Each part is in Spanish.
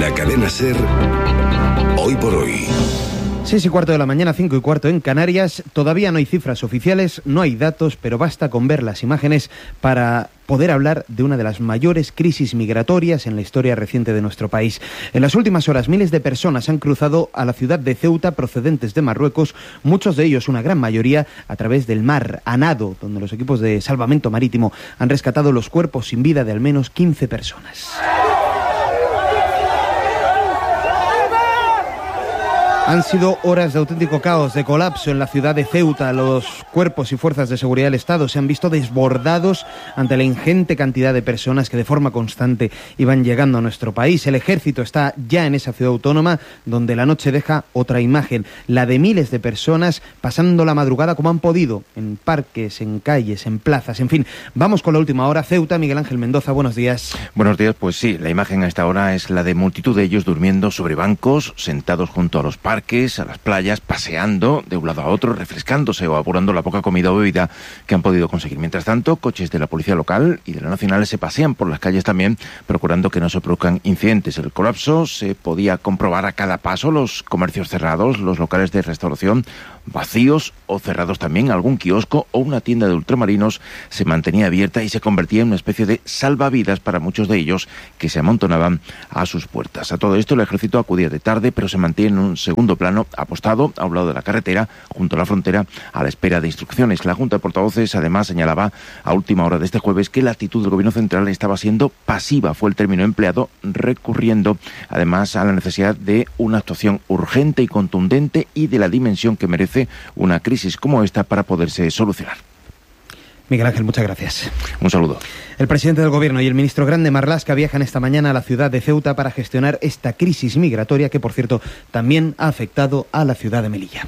la cadena SER, Hoy por Hoy. 6:15 de la mañana, 5:15 en Canarias. Todavía no hay cifras oficiales, no hay datos, pero basta con ver las imágenes para poder hablar de una de las mayores crisis migratorias en la historia reciente de nuestro país. En las últimas horas, miles de personas han cruzado a la ciudad de Ceuta procedentes de Marruecos, muchos de ellos, una gran mayoría, a través del mar, a nado, donde los equipos de salvamento marítimo han rescatado los cuerpos sin vida de al menos 15 personas. Han sido horas de auténtico caos, de colapso en la ciudad de Ceuta. Los cuerpos y fuerzas de seguridad del Estado se han visto desbordados ante la ingente cantidad de personas que de forma constante iban llegando a nuestro país. El ejército está ya en esa ciudad autónoma, donde la noche deja otra imagen, la de miles de personas pasando la madrugada como han podido, en parques, en calles, en plazas, en fin. Vamos con la última hora. Ceuta, Miguel Ángel Mendoza, buenos días. Buenos días, pues sí, la imagen a esta hora es la de multitud de ellos durmiendo sobre bancos, sentados junto a los parques, a las playas, paseando de un lado a otro, refrescándose o apurando la poca comida o bebida que han podido conseguir. Mientras tanto, coches de la policía local y de la nacional se pasean por las calles también, procurando que no se produzcan incidentes. El colapso se podía comprobar a cada paso, los comercios cerrados, los locales de restauración vacíos o cerrados también. Algún kiosco o una tienda de ultramarinos se mantenía abierta y se convertía en una especie de salvavidas para muchos de ellos que se amontonaban a sus puertas. A todo esto el ejército acudía de tarde, pero se mantiene en un segundo plano, apostado a un lado de la carretera, junto a la frontera, a la espera de instrucciones. La Junta de Portavoces además señalaba a última hora de este jueves que la actitud del Gobierno central estaba siendo pasiva, fue el término empleado, recurriendo además a la necesidad de una actuación urgente y contundente y de la dimensión que merece una crisis como esta para poderse solucionar. Miguel Ángel, muchas gracias. Un saludo. El presidente del Gobierno y el ministro Grande Marlaska viajan esta mañana a la ciudad de Ceuta para gestionar esta crisis migratoria que, por cierto, también ha afectado a la ciudad de Melilla.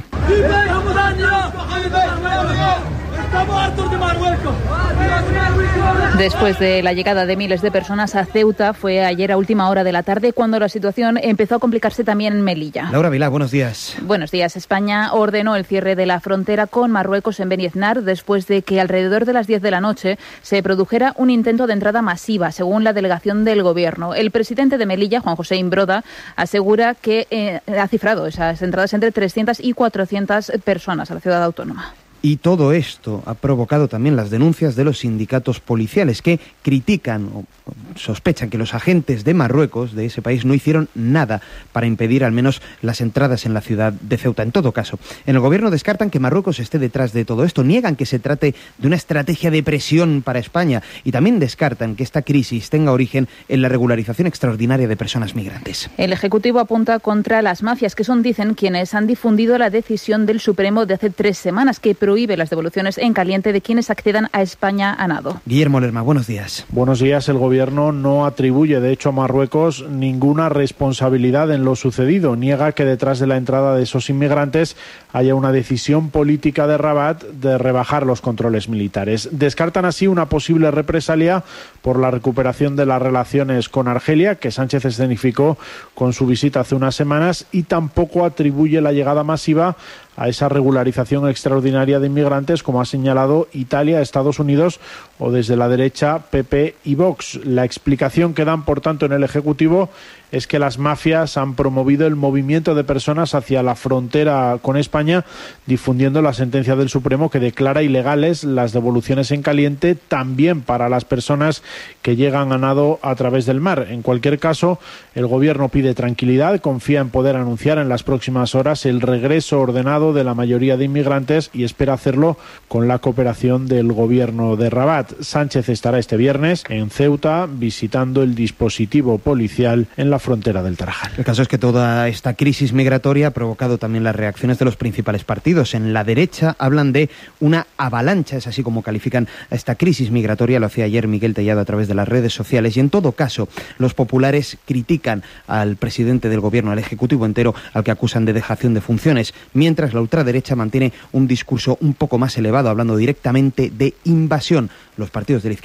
Después de la llegada de miles de personas a Ceuta, fue ayer a última hora de la tarde cuando la situación empezó a complicarse también en Melilla. Laura Vilá, buenos días. Buenos días. España ordenó el cierre de la frontera con Marruecos en Beniaznar después de que alrededor de las 10 de la noche se produjera un intento de entrada masiva, según la delegación del Gobierno. El presidente de Melilla, Juan José Imbroda, asegura que ha cifrado esas entradas entre 300 y 400 personas a la ciudad autónoma. Y todo esto ha provocado también las denuncias de los sindicatos policiales que critican o sospechan que los agentes de Marruecos, de ese país, no hicieron nada para impedir al menos las entradas en la ciudad de Ceuta. En todo caso, en el Gobierno descartan que Marruecos esté detrás de todo esto, niegan que se trate de una estrategia de presión para España y también descartan que esta crisis tenga origen en la regularización extraordinaria de personas migrantes. El Ejecutivo apunta contra las mafias, que son, dicen, quienes han difundido la decisión del Supremo de hace 3 semanas que prohíbe las devoluciones en caliente de quienes accedan a España a nado. Guillermo Lerma, buenos días. Buenos días. El Gobierno no atribuye, de hecho, a Marruecos ninguna responsabilidad en lo sucedido. Niega que detrás de la entrada de esos inmigrantes haya una decisión política de Rabat de rebajar los controles militares. Descartan así una posible represalia por la recuperación de las relaciones con Argelia, que Sánchez escenificó con su visita hace unas semanas, y tampoco atribuye la llegada masiva a esa regularización extraordinaria de inmigrantes, como ha señalado Italia, Estados Unidos o desde la derecha PP y Vox. La explicación que dan, por tanto, en el Ejecutivo es que las mafias han promovido el movimiento de personas hacia la frontera con España, difundiendo la sentencia del Supremo que declara ilegales las devoluciones en caliente también para las personas que llegan a nado a través del mar. En cualquier caso, el Gobierno pide tranquilidad, confía en poder anunciar en las próximas horas el regreso ordenado de la mayoría de inmigrantes y espera hacerlo con la cooperación del Gobierno de Rabat. Sánchez estará este viernes en Ceuta visitando el dispositivo policial en la frontera del Tarajal. El caso es que toda esta crisis migratoria ha provocado también las reacciones de los principales partidos. En la derecha hablan de una avalancha, es así como califican a esta crisis migratoria, lo hacía ayer Miguel Tellado a través de las redes sociales, y en todo caso los populares critican al presidente del Gobierno, al Ejecutivo entero, al que acusan de dejación de funciones, mientras la ultraderecha mantiene un discurso un poco más elevado, hablando directamente de invasión. Los partidos de la izquierda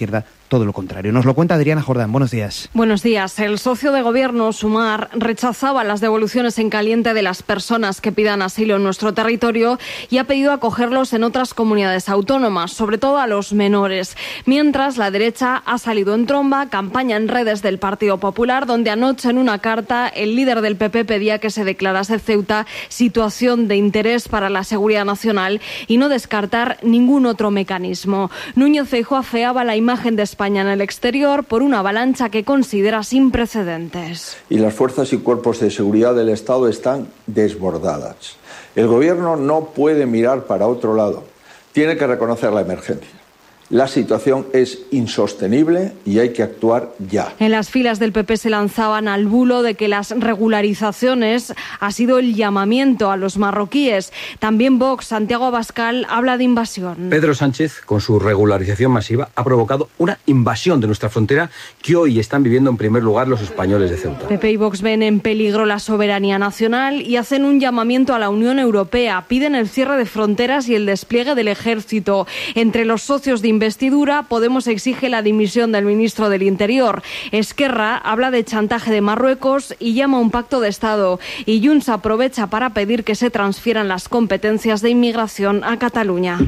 todo lo contrario. Nos lo cuenta Adriana Jordán. Buenos días. Buenos días. El socio de gobierno, Sumar, rechazaba las devoluciones en caliente de las personas que pidan asilo en nuestro territorio y ha pedido acogerlos en otras comunidades autónomas, sobre todo a los menores. Mientras, la derecha ha salido en tromba, campaña en redes del Partido Popular, donde anoche en una carta el líder del PP pedía que se declarase Ceuta situación de interés para la seguridad nacional y no descartar ningún otro mecanismo. Núñez Feijóo afeaba la imagen de España en el exterior por una avalancha que considera sin precedentes. Y las fuerzas y cuerpos de seguridad del Estado están desbordadas. El Gobierno no puede mirar para otro lado. Tiene que reconocer la emergencia. La situación es insostenible y hay que actuar ya. En las filas del PP se lanzaban al bulo de que las regularizaciones ha sido el llamamiento a los marroquíes. También Vox, Santiago Abascal, habla de invasión. Pedro Sánchez, con su regularización masiva, ha provocado una invasión de nuestra frontera que hoy están viviendo en primer lugar los españoles de Ceuta. PP y Vox ven en peligro la soberanía nacional y hacen un llamamiento a la Unión Europea. Piden el cierre de fronteras y el despliegue del ejército. Entre los socios de investidura, Podemos exige la dimisión del ministro del Interior. Esquerra habla de chantaje de Marruecos y llama a un pacto de Estado. Y Junts aprovecha para pedir que se transfieran las competencias de inmigración a Cataluña.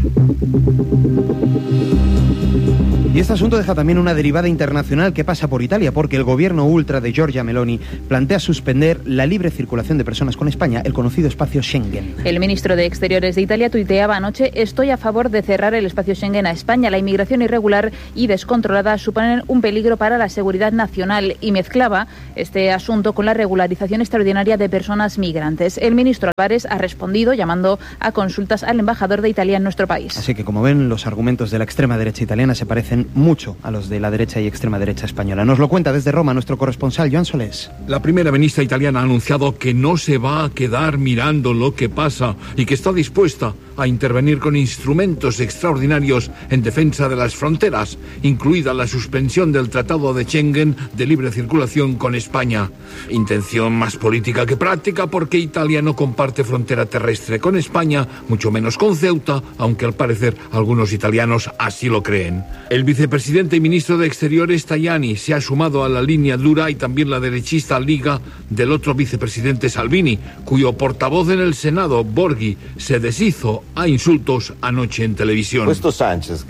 Y este asunto deja también una derivada internacional que pasa por Italia, porque el gobierno ultra de Giorgia Meloni plantea suspender la libre circulación de personas con España, el conocido espacio Schengen. El ministro de Exteriores de Italia tuiteaba anoche: estoy a favor de cerrar el espacio Schengen a España. La inmigración irregular y descontrolada suponen un peligro para la seguridad nacional, y mezclaba este asunto con la regularización extraordinaria de personas migrantes. El ministro Álvarez ha respondido llamando a consultas al embajador de Italia en nuestro país. Así que, como ven, los argumentos de la extrema derecha italiana se parecen mucho a los de la derecha y extrema derecha española. Nos lo cuenta desde Roma nuestro corresponsal Joan Solés. La primera ministra italiana ha anunciado que no se va a quedar mirando lo que pasa y que está dispuesta a intervenir con instrumentos extraordinarios en defensa de las fronteras, incluida la suspensión del Tratado de Schengen de libre circulación con España. Intención más política que práctica, porque Italia no comparte frontera terrestre con España, mucho menos con Ceuta, aunque al parecer algunos italianos así lo creen. El vicepresidente y ministro de Exteriores Tajani se ha sumado a la línea dura, y también la derechista Liga del otro vicepresidente Salvini, cuyo portavoz en el Senado, Borghi, se deshizo a insultos anoche en televisión. Este Sánchez,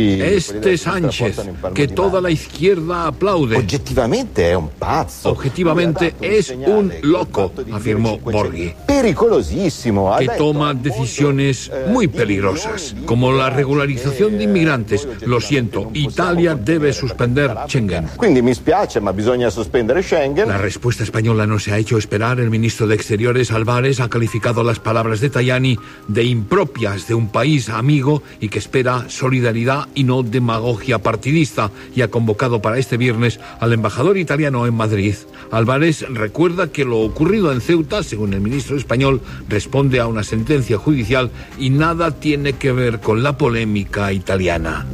que toda la izquierda aplaude. Objetivamente es un loco, afirmó Borghi, que toma decisiones muy peligrosas, como la regularización de inmigrantes. Lo siento, Italia debe suspender Schengen. La respuesta española no se ha hecho esperar. El ministro de Exteriores, Álvarez, ha calificado las palabras de Tajani de impropias de un país amigo y que espera solidaridad y no demagogia partidista, y ha convocado para este viernes al embajador italiano en Madrid. Álvarez recuerda que lo ocurrido en Ceuta, según el ministro español, responde a una sentencia judicial y nada tiene que ver con la polémica italiana.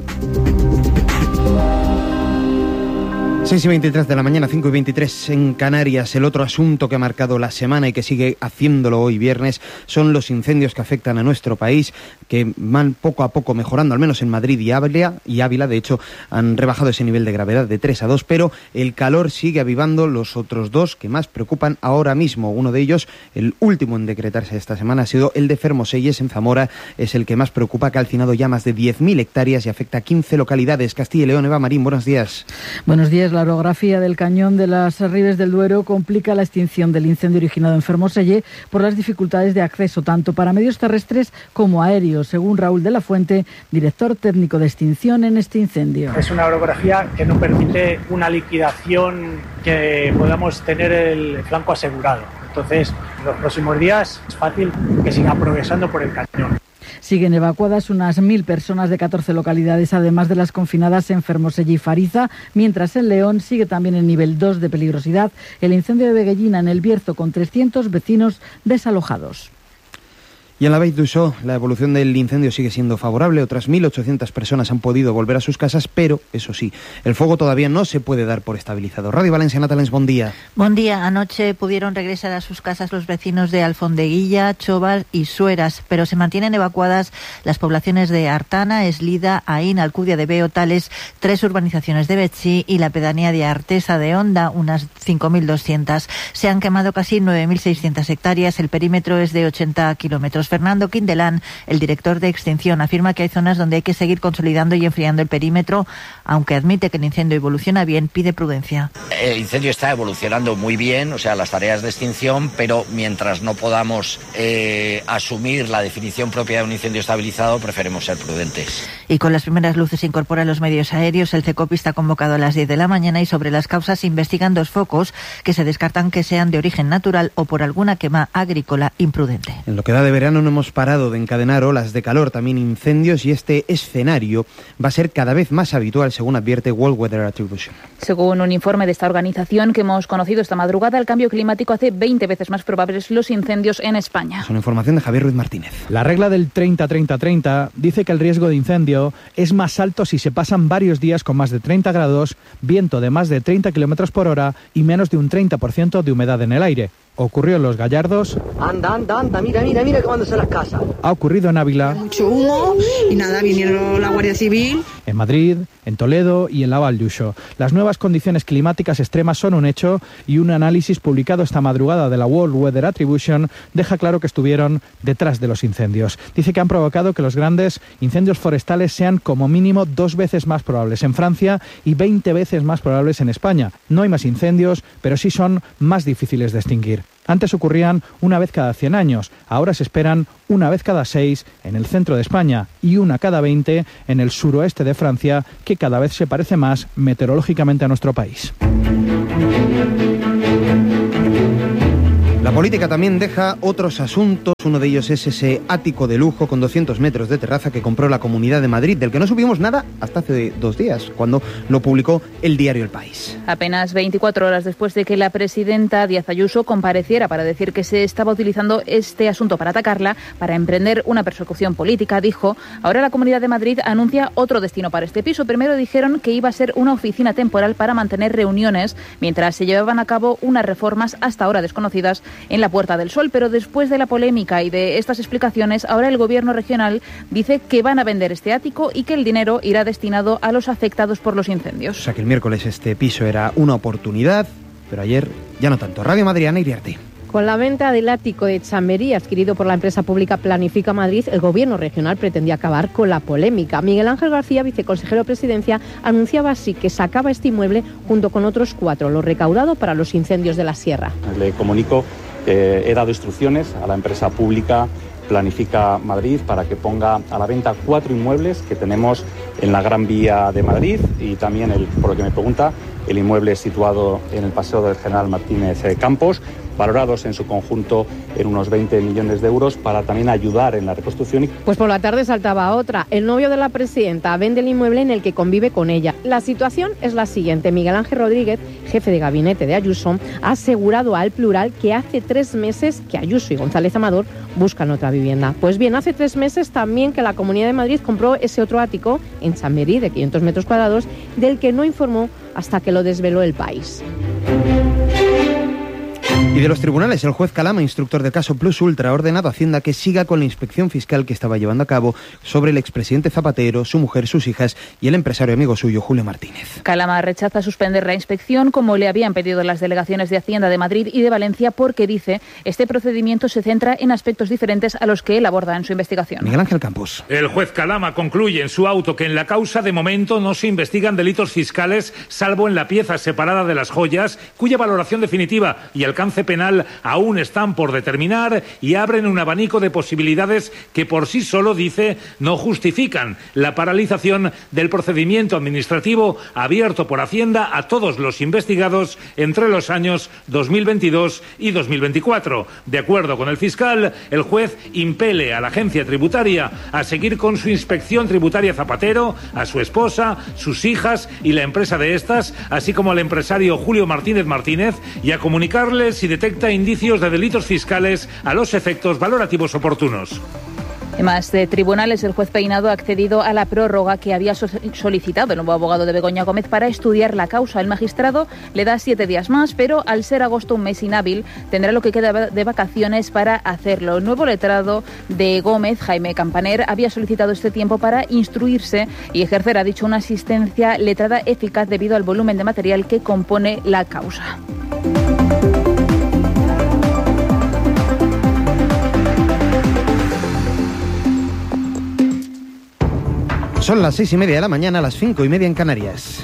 6:23 de la mañana, 5:23 en Canarias. El otro asunto que ha marcado la semana y que sigue haciéndolo hoy viernes son los incendios que afectan a nuestro país, que van poco a poco mejorando, al menos en Madrid y Ávila. De hecho, han rebajado ese nivel de gravedad de 3 a 2, pero el calor sigue avivando los otros dos que más preocupan ahora mismo. Uno de ellos, el último en decretarse esta semana, ha sido el de Fermoselles, en Zamora. Es el que más preocupa, ha calcinado ya más de 10.000 hectáreas y afecta a 15 localidades. Castilla y León. Eva Marín, buenos días. Buenos días. La orografía del cañón de las Ribes del Duero complica la extinción del incendio originado en Fermoselle por las dificultades de acceso tanto para medios terrestres como aéreos, según Raúl de la Fuente, director técnico de extinción en este incendio. Es una orografía que no permite una liquidación que podamos tener el flanco asegurado. Entonces, en los próximos días es fácil que siga progresando por el cañón. Siguen evacuadas unas 1.000 personas de 14 localidades, además de las confinadas en Fermoselle y Fariza, mientras en León sigue también el nivel 2 de peligrosidad el incendio de Veguellina, en El Bierzo, con 300 vecinos desalojados. Y en la Vall d'Uixó, la evolución del incendio sigue siendo favorable. Otras 1.800 personas han podido volver a sus casas, pero, eso sí, el fuego todavía no se puede dar por estabilizado. Radio Valencia, Natalens, buen día. Buen día. Anoche pudieron regresar a sus casas los vecinos de Alfondeguilla, Choval y Sueras, pero se mantienen evacuadas las poblaciones de Artana, Eslida, Aín, Alcudia de Beo, Tales, 3 urbanizaciones de Betxí y la pedanía de Artesa de Onda, unas 5.200. Se han quemado casi 9.600 hectáreas. El perímetro es de 80 kilómetros. Fernando Quindelán, el director de Extinción, afirma que hay zonas donde hay que seguir consolidando y enfriando el perímetro, aunque admite que el incendio evoluciona bien, pide prudencia. El incendio está evolucionando muy bien, o sea, las tareas de extinción, pero mientras no podamos asumir la definición propia de un incendio estabilizado, preferimos ser prudentes. Y con las primeras luces se incorporan los medios aéreos. El CECOPI está convocado a las 10 de la mañana y sobre las causas se investigan 2 focos que se descartan que sean de origen natural o por alguna quema agrícola imprudente. En lo que da de verano no hemos parado de encadenar olas de calor, también incendios, y este escenario va a ser cada vez más habitual, según advierte World Weather Attribution. Según un informe de esta organización que hemos conocido esta madrugada, el cambio climático hace 20 veces más probables los incendios en España. Es una información de Javier Ruiz Martínez. La regla del 30-30-30 dice que el riesgo de incendio es más alto si se pasan varios días con más de 30 grados, viento de más de 30 kilómetros por hora y menos de un 30% de humedad en el aire. Ocurrió en Los Gallardos. Anda, mira cómo se las casas. Ha ocurrido en Ávila. Mucho humo y nada, vinieron la Guardia Civil. En Madrid, en Toledo y en la Vall d'Uixó. Las nuevas condiciones climáticas extremas son un hecho y un análisis publicado esta madrugada de la World Weather Attribution deja claro que estuvieron detrás de los incendios. Dice que han provocado que los grandes incendios forestales sean como mínimo 2 veces más probables en Francia y 20 veces más probables en España. No hay más incendios, pero sí son más difíciles de extinguir. Antes ocurrían una vez cada 100 años, ahora se esperan una vez cada 6 en el centro de España y una cada 20 en el suroeste de Francia, que cada vez se parece más meteorológicamente a nuestro país. La política también deja otros asuntos. Uno de ellos es ese ático de lujo con 200 metros de terraza que compró la Comunidad de Madrid, del que no supimos nada hasta hace 2 días, cuando lo publicó el diario El País. Apenas 24 horas después de que la presidenta Díaz Ayuso compareciera para decir que se estaba utilizando este asunto para atacarla, para emprender una persecución política, dijo, ahora la Comunidad de Madrid anuncia otro destino para este piso. Primero dijeron que iba a ser una oficina temporal para mantener reuniones mientras se llevaban a cabo unas reformas hasta ahora desconocidas en la Puerta del Sol, pero después de la polémica y de estas explicaciones, ahora el gobierno regional dice que van a vender este ático y que el dinero irá destinado a los afectados por los incendios. O sea que el miércoles este piso era una oportunidad, pero ayer ya no tanto. Radio Madrid, Ana Iriarte. Con la venta del ático de Chamberí, adquirido por la empresa pública Planifica Madrid, el gobierno regional pretendía acabar con la polémica. Miguel Ángel García, viceconsejero de Presidencia, anunciaba así que sacaba este inmueble junto con otros 4, lo recaudado para los incendios de la sierra. Le comunico que he dado instrucciones a la empresa pública Planifica Madrid para que ponga a la venta 4 inmuebles que tenemos en la Gran Vía de Madrid y también, por lo que me pregunta, el inmueble situado en el Paseo del General Martínez Campos, valorados en su conjunto en unos 20 millones de euros para también ayudar en la reconstrucción. Pues por la tarde saltaba otra. El novio de la presidenta vende el inmueble en el que convive con ella. La situación es la siguiente. Miguel Ángel Rodríguez, jefe de gabinete de Ayuso, ha asegurado al Plural que hace 3 meses que Ayuso y González Amador buscan otra vivienda. Pues bien, hace 3 meses también que la Comunidad de Madrid compró ese otro ático en Chamberí de 500 metros cuadrados, del que no informó hasta que lo desveló El País. Y de los tribunales, el juez Calama, instructor del caso Plus Ultra, ha ordenado a Hacienda que siga con la inspección fiscal que estaba llevando a cabo sobre el expresidente Zapatero, su mujer, sus hijas y el empresario amigo suyo, Julio Martínez. Calama rechaza suspender la inspección como le habían pedido las delegaciones de Hacienda de Madrid y de Valencia porque, dice, este procedimiento se centra en aspectos diferentes a los que él aborda en su investigación. Miguel Ángel Campos. El juez Calama concluye en su auto que en la causa de momento no se investigan delitos fiscales salvo en la pieza separada de las joyas, cuya valoración definitiva y alcance penal aún están por determinar, y abren un abanico de posibilidades que por sí solo, dice, no justifican la paralización del procedimiento administrativo abierto por Hacienda a todos los investigados entre los años 2022 y 2024. De acuerdo con el fiscal, el juez impele a la agencia tributaria a seguir con su inspección tributaria Zapatero, a su esposa, sus hijas y la empresa de estas, así como al empresario Julio Martínez Martínez, y a comunicarles procede si detecta indicios de delitos fiscales a los efectos valorativos oportunos. En más de tribunales, el juez Peinado ha accedido a la prórroga que había solicitado el nuevo abogado de Begoña Gómez para estudiar la causa. El magistrado le da 7 días más, pero al ser agosto un mes inhábil, tendrá lo que queda de vacaciones para hacerlo. El nuevo letrado de Gómez, Jaime Campaner, había solicitado este tiempo para instruirse y ejercer, ha dicho, una asistencia letrada eficaz debido al volumen de material que compone la causa. Son las 6:30 de la mañana, las 5:30 en Canarias.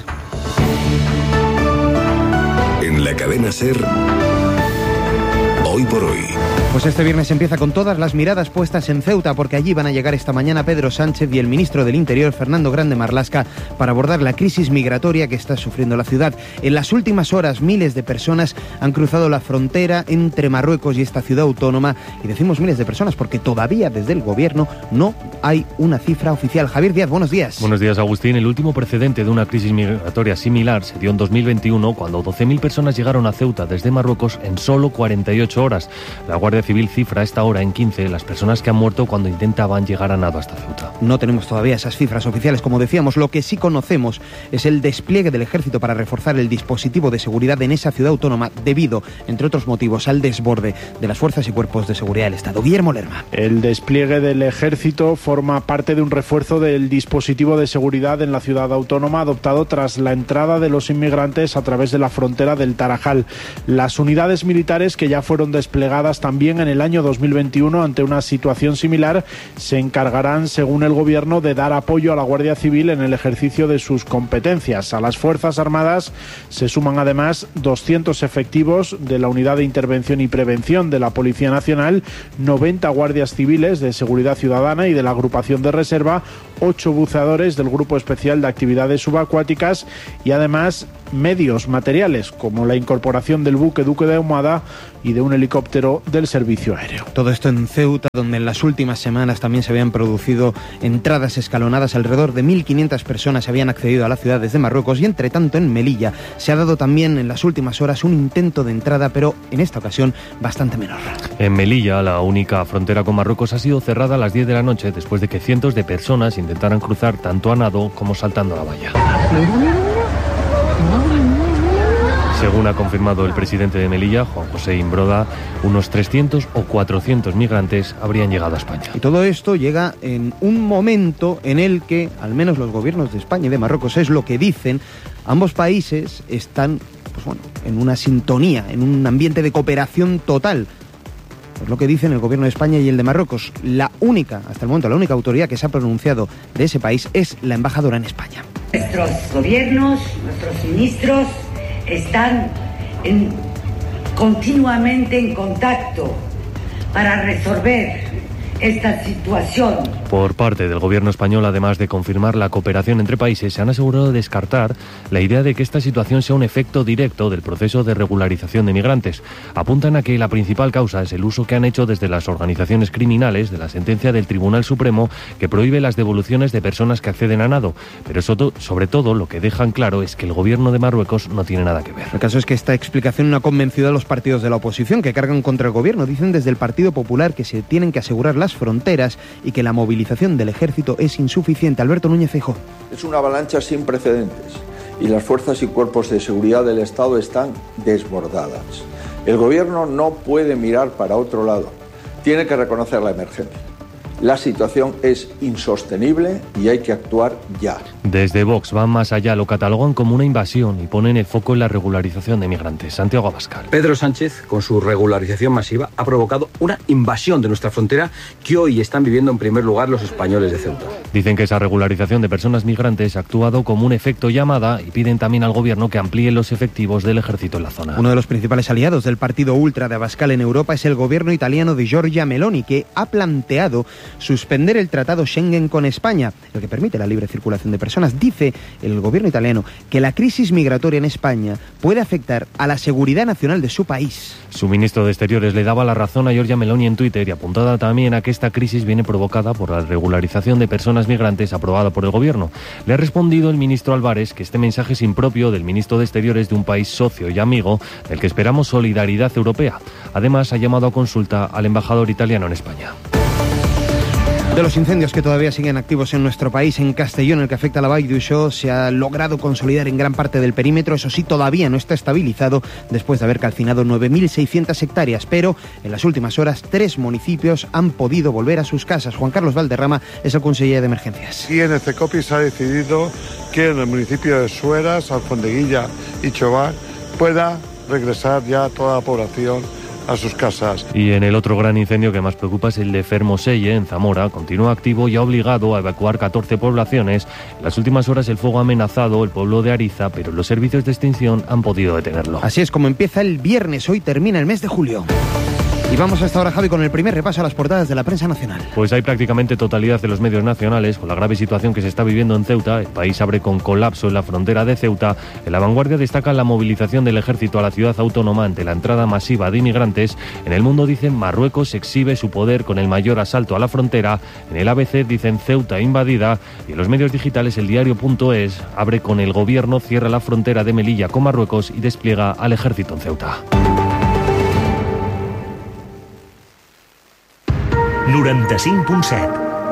En la cadena SER, Hoy por Hoy. Pues este viernes empieza con todas las miradas puestas en Ceuta, porque allí van a llegar esta mañana Pedro Sánchez y el ministro del Interior, Fernando Grande Marlaska, para abordar la crisis migratoria que está sufriendo la ciudad. En las últimas horas, miles de personas han cruzado la frontera entre Marruecos y esta ciudad autónoma, y decimos miles de personas porque todavía desde el gobierno no hay una cifra oficial. Javier Díaz, buenos días. Buenos días, Agustín. El último precedente de una crisis migratoria similar se dio en 2021, cuando 12.000 personas llegaron a Ceuta desde Marruecos en solo 48 horas. La Guardia Civil cifra a esta hora en 15 las personas que han muerto cuando intentaban llegar a nado hasta Ceuta. No tenemos todavía esas cifras oficiales, como decíamos. Lo que sí conocemos es el despliegue del ejército para reforzar el dispositivo de seguridad en esa ciudad autónoma, debido, entre otros motivos, al desborde de las fuerzas y cuerpos de seguridad del Estado. Guillermo Lerma. El despliegue del ejército forma parte de un refuerzo del dispositivo de seguridad en la ciudad autónoma adoptado tras la entrada de los inmigrantes a través de la frontera del Tarajal. Las unidades militares, que ya fueron desplegadas también en el año 2021 ante una situación similar, se encargarán, según el Gobierno, de dar apoyo a la Guardia Civil en el ejercicio de sus competencias. A las Fuerzas Armadas se suman además 200 efectivos de la Unidad de Intervención y Prevención de la Policía Nacional, 90 guardias civiles de Seguridad Ciudadana y de la Agrupación de Reserva, 8 buceadores del Grupo Especial de Actividades Subacuáticas y además medios materiales como la incorporación del buque Duque de Ahumada y de un helicóptero del Servicio Aéreo. Todo esto en Ceuta, donde en las últimas semanas también se habían producido entradas escalonadas. Alrededor de 1.500 personas habían accedido a la ciudad desde Marruecos, y entre tanto en Melilla se ha dado también en las últimas horas un intento de entrada, pero en esta ocasión bastante menor. En Melilla, la única frontera con Marruecos ha sido cerrada a las 10 de la noche después de que cientos de personas intentaran cruzar tanto a nado como saltando la valla. Según ha confirmado el presidente de Melilla, Juan José Imbroda, unos 300 o 400 migrantes habrían llegado a España. Y todo esto llega en un momento en el que, al menos los gobiernos de España y de Marruecos, es lo que dicen, ambos países están, pues bueno, en una sintonía, en un ambiente de cooperación total. Es lo que dicen el gobierno de España y el de Marruecos. La única, hasta el momento, la única autoridad que se ha pronunciado de ese país es la embajadora en España. Nuestros gobiernos, nuestros ministros están continuamente en contacto para resolver esta situación. Por parte del gobierno español, además de confirmar la cooperación entre países, se han asegurado de descartar la idea de que esta situación sea un efecto directo del proceso de regularización de migrantes. Apuntan a que la principal causa es el uso que han hecho desde las organizaciones criminales de la sentencia del Tribunal Supremo que prohíbe las devoluciones de personas que acceden a nado. Pero sobre todo lo que dejan claro es que el gobierno de Marruecos no tiene nada que ver. El caso es que esta explicación no ha convencido a los partidos de la oposición, que cargan contra el gobierno. Dicen desde el Partido Popular que se tienen que asegurar las fronteras y que la movilización del ejército es insuficiente. Alberto Núñez Feijóo. Es una avalancha sin precedentes y las fuerzas y cuerpos de seguridad del Estado están desbordadas. El gobierno no puede mirar para otro lado, tiene que reconocer la emergencia. La situación es insostenible y hay que actuar ya. Desde Vox van más allá, lo catalogan como una invasión y ponen el foco en la regularización de migrantes. Santiago Abascal. Pedro Sánchez, con su regularización masiva, ha provocado una invasión de nuestra frontera que hoy están viviendo en primer lugar los españoles de Ceuta. Dicen que esa regularización de personas migrantes ha actuado como un efecto llamada y piden también al gobierno que amplíe los efectivos del ejército en la zona. Uno de los principales aliados del partido ultra de Abascal en Europa es el gobierno italiano de Giorgia Meloni, que ha planteado suspender el tratado Schengen con España, el que permite la libre circulación de personas. Dice el gobierno italiano que la crisis migratoria en España puede afectar a la seguridad nacional de su país. Su ministro de Exteriores le daba la razón a Giorgia Meloni en Twitter y apuntaba también a que esta crisis viene provocada por la regularización de personas migrantes aprobada por el gobierno. Le ha respondido el ministro Álvarez que este mensaje es impropio del ministro de Exteriores de un país socio y amigo del que esperamos solidaridad europea. Además, ha llamado a consulta al embajador italiano en España. De los incendios que todavía siguen activos en nuestro país, en Castellón, el que afecta a la Vall d'Uixó, se ha logrado consolidar en gran parte del perímetro. Eso sí, todavía no está estabilizado después de haber calcinado 9.600 hectáreas, pero en las últimas horas 3 municipios han podido volver a sus casas. Juan Carlos Valderrama es el consejero de Emergencias. Y en el CECOPI se ha decidido que en el municipio de Sueras, Alfondeguilla y Chobar pueda regresar ya toda la población a sus casas. Y en el otro gran incendio que más preocupa es el de Fermoselle, en Zamora. Continúa activo y ha obligado a evacuar 14 poblaciones. En las últimas horas el fuego ha amenazado el pueblo de Ariza, pero los servicios de extinción han podido detenerlo. Así es como empieza el viernes. Hoy termina el mes de julio. Y vamos hasta ahora, Javi, con el primer repaso a las portadas de la prensa nacional. Pues hay prácticamente totalidad de los medios nacionales con la grave situación que se está viviendo en Ceuta. El país abre con colapso en la frontera de Ceuta. En La Vanguardia destaca la movilización del ejército a la ciudad autónoma ante la entrada masiva de inmigrantes. En El Mundo dicen Marruecos exhibe su poder con el mayor asalto a la frontera. En el ABC dicen Ceuta invadida. Y en los medios digitales el diario.es abre con el gobierno cierra la frontera de Melilla con Marruecos y despliega al ejército en Ceuta. 95.7.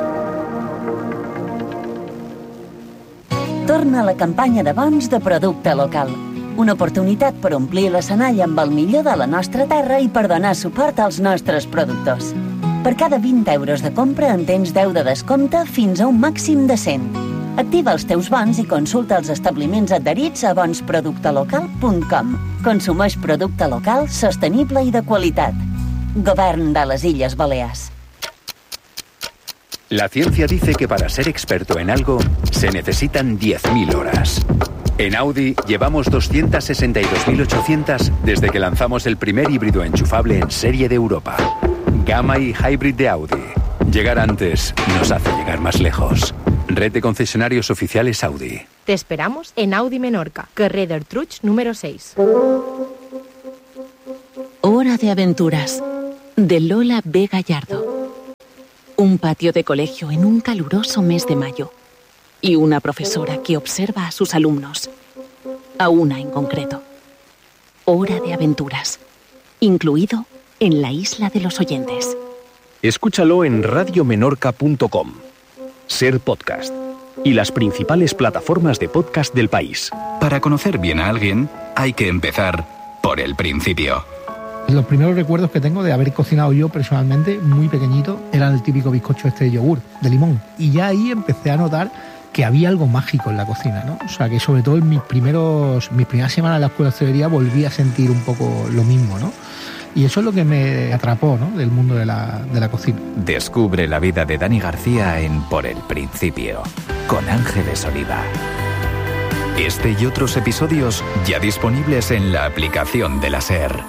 Torna la campanya de bons de producte local. Una oportunitat per omplir l'escenari amb el millor de la nostra terra i per donar suport als nostres productors. Per cada 20 euros de compra en tens 10 de descompte fins a un màxim de 100. Activa els teus bons i consulta els establiments adherits a bonsproductelocal.com. Consumeix producte local, sostenible i de qualitat. Govern de les Illes Balears. La ciencia dice que para ser experto en algo se necesitan 10.000 horas. En Audi llevamos 262.800 desde que lanzamos el primer híbrido enchufable en serie de Europa. Gamma y Hybrid de Audi. Llegar antes nos hace llegar más lejos. Red de concesionarios oficiales Audi. Te esperamos en Audi Menorca, carrer d'Artruig número 6. Hora de aventuras, de Lola B. Gallardo. Un patio de colegio en un caluroso mes de mayo. Y una profesora que observa a sus alumnos. A una en concreto. Hora de aventuras. Incluido en la Isla de los Oyentes. Escúchalo en radiomenorca.com. Ser Podcast. Y las principales plataformas de podcast del país. Para conocer bien a alguien, hay que empezar por el principio. Los primeros recuerdos que tengo de haber cocinado yo personalmente, muy pequeñito, eran el típico bizcocho de yogur, de limón. Y ya ahí empecé a notar que había algo mágico en la cocina, ¿no? O sea, que sobre todo en mis primeras semanas de la escuela de hostelería volví a sentir un poco lo mismo, ¿no? Y eso es lo que me atrapó, ¿no?, del mundo de la cocina. Descubre la vida de Dani García en Por el Principio, con Ángeles Oliva. Este y otros episodios ya disponibles en la aplicación de la SER.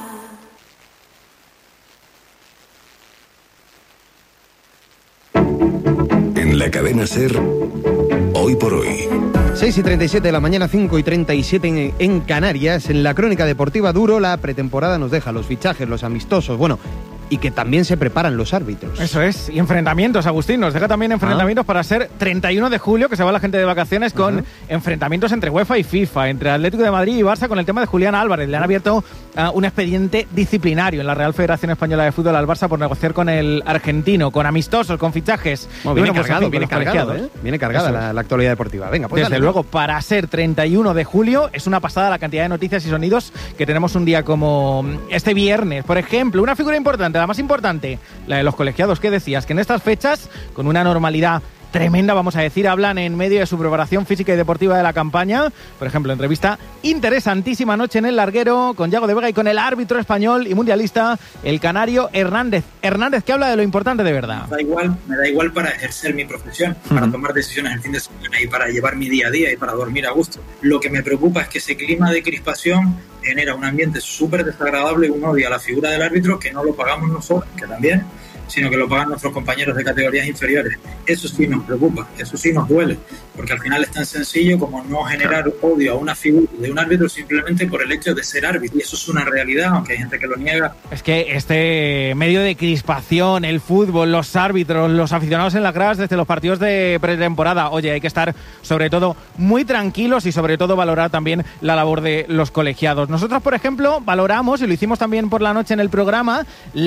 En la cadena SER, hoy por hoy. 6:37 de la mañana, 5:37 en Canarias. En la crónica deportiva Duro, la pretemporada nos deja los fichajes, los amistosos, bueno, y que también se preparan los árbitros. Eso es, y enfrentamientos, Agustín, nos deja también enfrentamientos para ser 31 de julio, que se va la gente de vacaciones, con enfrentamientos entre UEFA y FIFA, entre Atlético de Madrid y Barça, con el tema de Julián Álvarez. Le han abierto un expediente disciplinario en la Real Federación Española de Fútbol al Barça por negociar con el argentino, con amistosos, con fichajes. Viene cargada la actualidad deportiva. Venga, pues desde luego, para ser 31 de julio es una pasada la cantidad de noticias y sonidos que tenemos un día como este viernes. Por ejemplo, una figura importante, la más importante, la de los colegiados, que decías que en estas fechas, con una normalidad tremenda, vamos a decir, hablan en medio de su preparación física y deportiva de la campaña. Por ejemplo, entrevista interesantísima anoche en El Larguero con Yago de Vega y con el árbitro español y mundialista, el canario Hernández, que habla de lo importante de verdad. Me da igual para ejercer mi profesión, para tomar decisiones el fin de semana y para llevar mi día a día y para dormir a gusto. Lo que me preocupa es que ese clima de crispación genera un ambiente súper desagradable, un odio a la figura del árbitro que no lo pagamos nosotros, que también, sino que lo pagan nuestros compañeros de categorías inferiores. Eso sí nos preocupa, eso sí nos duele, porque al final es tan sencillo como no generar odio a una figura de un árbitro simplemente por el hecho de ser árbitro. Y eso es una realidad, aunque hay gente que lo niega. Es que este medio de crispación, el fútbol, los árbitros, los aficionados en las gradas desde los partidos de pretemporada, oye, hay que estar sobre todo muy tranquilos y sobre todo valorar también la labor de los colegiados. Nosotros, por ejemplo, valoramos, y lo hicimos también por la noche en el programa,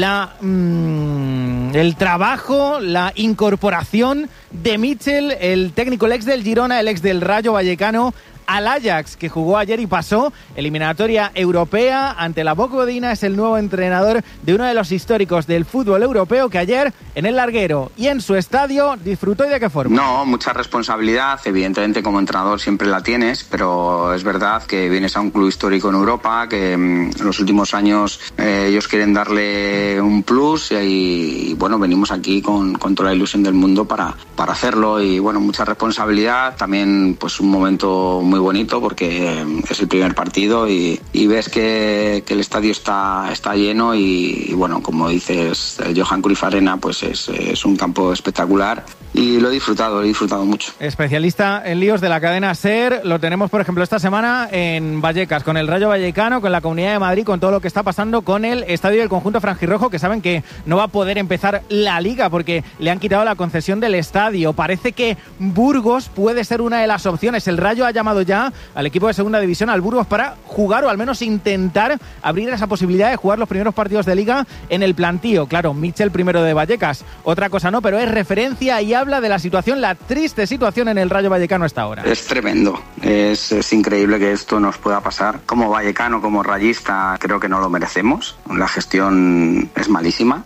el trabajo, la incorporación de Mitchell, el técnico, el ex del Girona, el ex del Rayo Vallecano, al Ajax, que jugó ayer y pasó eliminatoria europea ante la Vojvodina. Es el nuevo entrenador de uno de los históricos del fútbol europeo, que ayer en el Larguero y en su estadio disfrutó. ¿Y de qué forma? No, mucha responsabilidad, evidentemente como entrenador siempre la tienes, pero es verdad que vienes a un club histórico en Europa, que en los últimos años ellos quieren darle un plus y bueno, venimos aquí con toda la ilusión del mundo para hacerlo, y bueno, mucha responsabilidad, también pues un momento muy bonito porque es el primer partido y ves que el estadio está lleno y bueno, como dices, el Johan Cruyff Arena pues es un campo espectacular y lo he disfrutado mucho. Especialista en líos de la cadena SER, lo tenemos por ejemplo esta semana en Vallecas, con el Rayo Vallecano, con la Comunidad de Madrid, con todo lo que está pasando con el estadio del conjunto franjirrojo, que saben que no va a poder empezar la Liga porque le han quitado la concesión del estadio. Parece que Burgos puede ser una de las opciones. El Rayo ha llamado ya al equipo de segunda división, al Burgos, para jugar o al menos intentar abrir esa posibilidad de jugar los primeros partidos de Liga en el plantío. Claro, Mitchell primero de Vallecas, otra cosa no, pero es referencia y habla de la situación, la triste situación en el Rayo Vallecano hasta ahora. Es tremendo, es increíble que esto nos pueda pasar. Como vallecano, como rayista, creo que no lo merecemos. La gestión es malísima.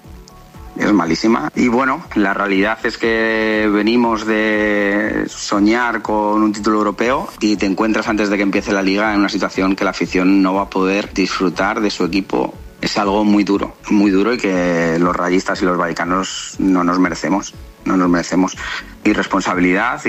Y bueno, la realidad es que venimos de soñar con un título europeo y te encuentras antes de que empiece la Liga en una situación que la afición no va a poder disfrutar de su equipo. Es algo muy duro y que los rayistas y los vallecanos no nos merecemos. Irresponsabilidad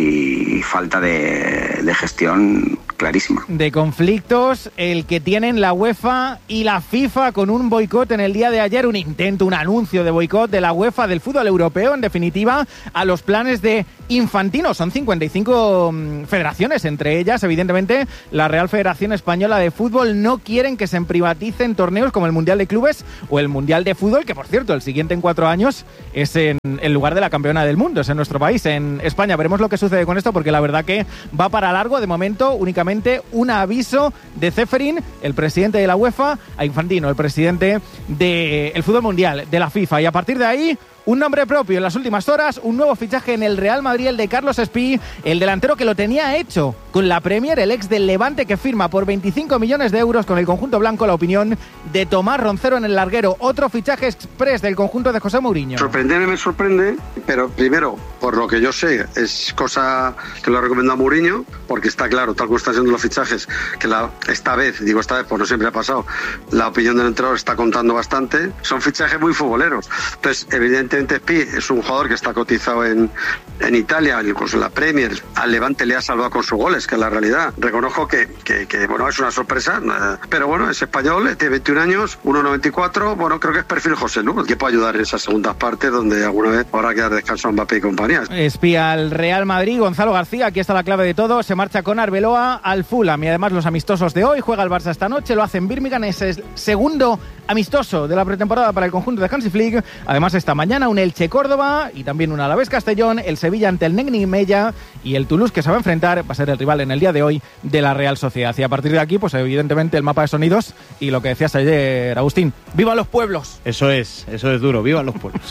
y falta de gestión clarísima. De conflictos, el que tienen la UEFA y la FIFA con un boicot en el día de ayer, un intento, un anuncio de boicot de la UEFA del fútbol europeo, en definitiva, a los planes de Infantino. Son 55 federaciones, entre ellas, evidentemente, la Real Federación Española de Fútbol. No quieren que se privaticen torneos como el Mundial de Clubes o el Mundial de Fútbol, que por cierto, el siguiente en 4 años es en el lugar de la campeona del mundo, es en nuestro país, en España. Veremos lo que sucede con esto, porque la verdad que va para largo. De momento, únicamente un aviso de Ceferin, el presidente de la UEFA, a Infantino, el presidente del fútbol mundial, de la FIFA, y a partir de ahí un nombre propio en las últimas horas, un nuevo fichaje en el Real Madrid, el de Carlos Espí, el delantero que lo tenía hecho con la Premier, el ex del Levante, que firma por 25 millones de euros con el conjunto blanco. La opinión de Tomás Roncero en el Larguero, otro fichaje express del conjunto de José Mourinho. Sorprenderme me sorprende, pero primero, por lo que yo sé, es cosa que lo recomienda Mourinho, porque está claro, tal como están siendo los fichajes, que esta vez, pues no siempre ha pasado, la opinión del entrenador está contando bastante. Son fichajes muy futboleros. Entonces, evidentemente, Espí es un jugador que está cotizado en Italia, incluso en la Premier. Al Levante le ha salvado con sus goles, que es la realidad. Reconozco que bueno, es una sorpresa, pero bueno, es español, tiene 21 años, 1,94, bueno, creo que es perfil José Lu, que puede ayudar en esas segundas partes donde alguna vez habrá que dar descanso a Mbappé y compañía. Espía al Real Madrid, Gonzalo García, aquí está la clave de todo, se marcha con Arbeloa al Fulham, y además los amistosos de hoy, juega el Barça esta noche, lo hace en Birmingham, es el segundo amistoso de la pretemporada para el conjunto de Hansi Flick. Además esta mañana un Elche Córdoba y también un Alavés Castellón, el Sevilla ante el Negni Mella, y el Toulouse, que se va a enfrentar, va a ser el rival en el día de hoy de la Real Sociedad. Y a partir de aquí, pues evidentemente el mapa de sonidos y lo que decías ayer, Agustín, ¡viva los pueblos! Eso es duro, ¡viva los pueblos!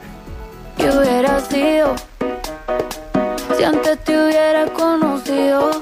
¿Qué hubiera sido si antes te hubiera conocido?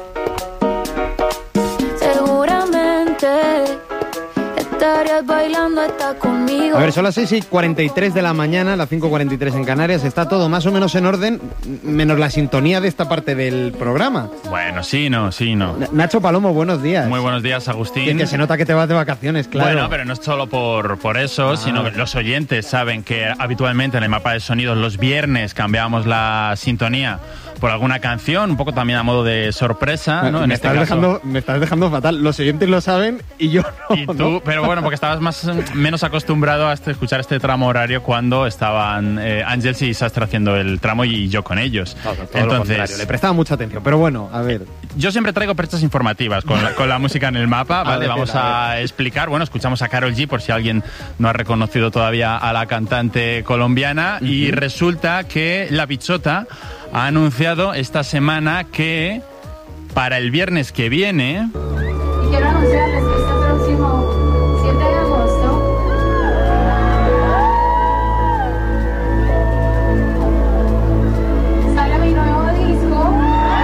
Seguramente estarías bailando hasta conmigo. A ver, son las 6:43 de la mañana, las 5:43 en Canarias. Está todo más o menos en orden, menos la sintonía de esta parte del programa. Bueno, sí, no. Nacho Palomo, buenos días. Muy buenos días, Agustín. Que se nota que te vas de vacaciones, claro. Bueno, pero no es solo por eso, sino que los oyentes saben que habitualmente en el mapa de sonidos los viernes cambiamos la sintonía por alguna canción, un poco también a modo de sorpresa, ¿no? Me estás dejando fatal. Los oyentes lo saben y yo no. Y tú, pero bueno, porque estabas menos acostumbrado a escuchar este tramo horario cuando estaban Ángels y Sastre haciendo el tramo y yo con ellos. Entonces, le prestaba mucha atención, pero bueno, a ver. Yo siempre traigo perchas informativas con la música en el mapa, ¿vale? Vamos a explicar. Bueno, escuchamos a Karol G, por si alguien no ha reconocido todavía a la cantante colombiana, y resulta que La Bichota ha anunciado esta semana que para el viernes que viene... Y quiero anunciarles que este próximo 7 de agosto sale mi nuevo disco.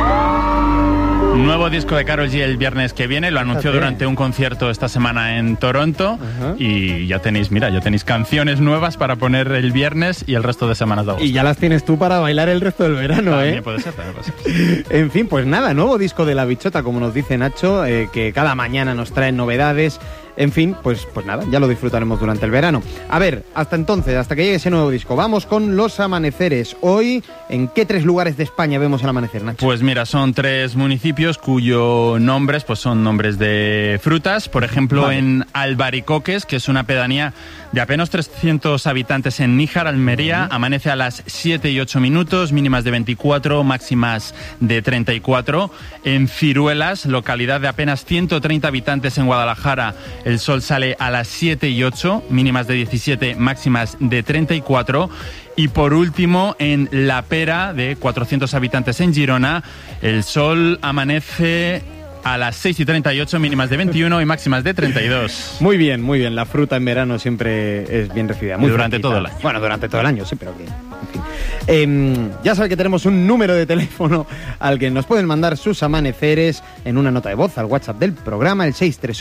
Nuevo disco de Karol G el viernes que viene, lo anunció durante un concierto esta semana en Toronto, y ya tenéis canciones nuevas para poner el viernes y el resto de semanas de agosto. Y ya las tienes tú para bailar el resto del verano, también puede ser. En fin, pues nada, nuevo disco de La Bichota, como nos dice Nacho, que cada mañana nos traen novedades. En fin, pues nada, ya lo disfrutaremos durante el verano. A ver, hasta entonces, hasta que llegue ese nuevo disco, vamos con los amaneceres. Hoy, ¿en qué 3 lugares de España vemos el amanecer, Nacho? Pues mira, son 3 municipios cuyos nombres pues son nombres de frutas. Por ejemplo, en Albaricoques, que es una pedanía de apenas 300 habitantes en Níjar, Almería, amanece a las 7 y 8 minutos, mínimas de 24, máximas de 34. En Ciruelas, localidad de apenas 130 habitantes en Guadalajara, el sol sale a las 7 y 8, mínimas de 17, máximas de 34. Y por último, en La Pera, de 400 habitantes en Girona, el sol amanece a las 6 y 38, mínimas de 21 y máximas de 32. Muy bien, muy bien. La fruta en verano siempre es bien recibida. Muy durante todo el año. Bueno, durante todo el año, sí, pero bien. En fin. Ya saben que tenemos un número de teléfono al que nos pueden mandar sus amaneceres en una nota de voz al WhatsApp del programa, el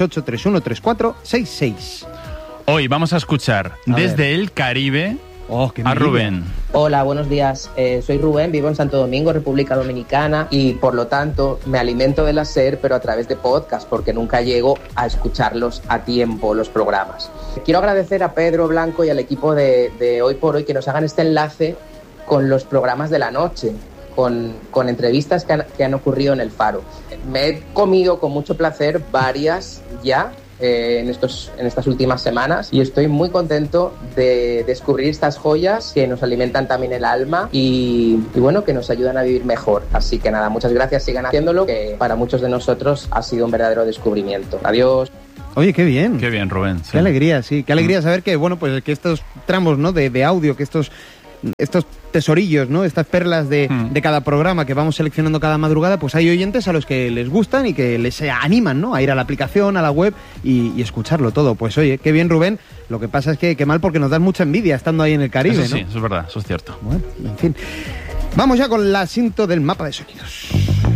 638-313466. Hoy vamos a escuchar desde el Caribe a Rubén. Hola, buenos días. Soy Rubén, vivo en Santo Domingo, República Dominicana, y por lo tanto me alimento de la SER, pero a través de podcast, porque nunca llego a escucharlos a tiempo, los programas. Quiero agradecer a Pedro Blanco y al equipo de Hoy por Hoy que nos hagan este enlace con los programas de la noche, con entrevistas que han ocurrido en El Faro. Me he comido con mucho placer varias ya en estas últimas semanas, y estoy muy contento de descubrir estas joyas que nos alimentan también el alma y bueno, que nos ayudan a vivir mejor. Así que nada, muchas gracias, sigan haciéndolo, que para muchos de nosotros ha sido un verdadero descubrimiento. Adiós. Oye, qué bien. Qué bien, Rubén. Sí. Qué alegría, sí. Qué alegría saber que, bueno, pues que estos tramos, ¿no?, de audio, que estos tesorillos, ¿no?, estas perlas de cada programa que vamos seleccionando cada madrugada, pues hay oyentes a los que les gustan y que les animan, ¿no?, a ir a la aplicación, a la web y escucharlo todo. Pues oye, qué bien, Rubén. Lo que pasa es que qué mal, porque nos das mucha envidia estando ahí en el Caribe, eso sí, ¿no? Eso es verdad, eso es cierto. Bueno, en fin. Vamos ya con el asinto del mapa de sonidos.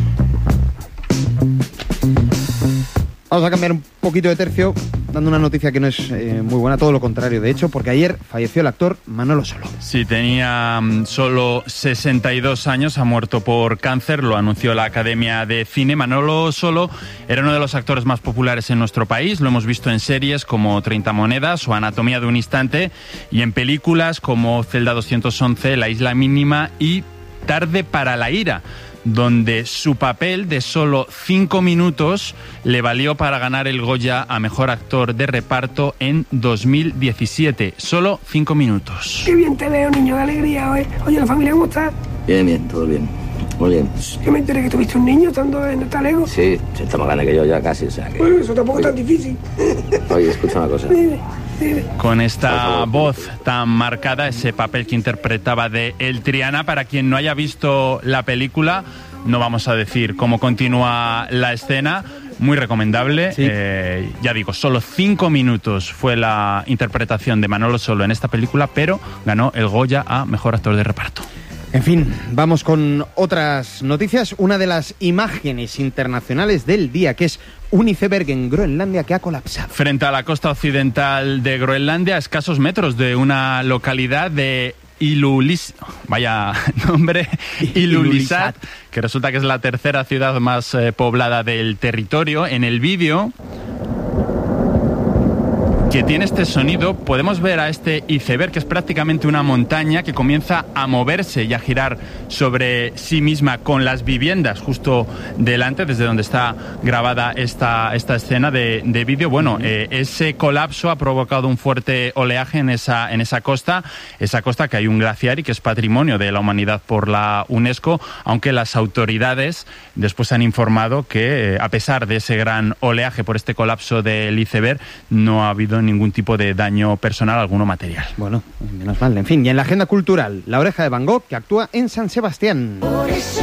Vamos a cambiar un poquito de tercio, dando una noticia que no es muy buena, todo lo contrario, de hecho, porque ayer falleció el actor Manolo Solo. Sí, tenía solo 62 años, ha muerto por cáncer, lo anunció la Academia de Cine. Manolo Solo era uno de los actores más populares en nuestro país, lo hemos visto en series como 30 monedas o Anatomía de un instante, y en películas como Celda 211, La isla mínima y Tarde para la ira, donde su papel de solo 5 minutos le valió para ganar el Goya a Mejor Actor de Reparto en 2017. Solo 5 minutos. Qué bien te veo, niño, de alegría hoy. Oye, ¿la familia cómo está? Bien, todo bien. Muy bien. Yo me enteré que tuviste un niño estando en el talego. Sí, está más grande que yo ya casi, o sea que... Bueno, eso tampoco es tan difícil. Oye, escucha una cosa. Dime. Con esta voz tan marcada, ese papel que interpretaba de El Triana, para quien no haya visto la película, no vamos a decir cómo continúa la escena, muy recomendable. Sí. Ya digo, solo 5 minutos fue la interpretación de Manolo Solo en esta película, pero ganó el Goya a Mejor Actor de Reparto. En fin, vamos con otras noticias. Una de las imágenes internacionales del día, que es un iceberg en Groenlandia que ha colapsado. Frente a la costa occidental de Groenlandia, a escasos metros de una localidad de vaya nombre, Ilulissat, que resulta que es la tercera ciudad más poblada del territorio. En el vídeo que tiene este sonido. Podemos ver a este iceberg, que es prácticamente una montaña que comienza a moverse y a girar sobre sí misma, con las viviendas justo delante, desde donde está grabada esta escena de vídeo. Bueno, ese colapso ha provocado un fuerte oleaje en esa costa que hay un glaciar y que es patrimonio de la humanidad por la UNESCO, aunque las autoridades después han informado que a pesar de ese gran oleaje por este colapso del iceberg, no ha habido ningún tipo de daño personal, alguno material. Bueno, menos mal. En fin, y en la agenda cultural, La Oreja de Van Gogh, que actúa en San Sebastián.